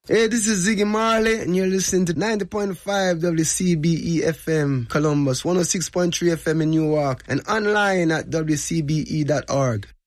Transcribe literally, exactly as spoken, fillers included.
Hey, this is Ziggy Marley, and you're listening to ninety point five W C B E F M Columbus, one oh six point three F M in Newark, and online at W C B E dot org.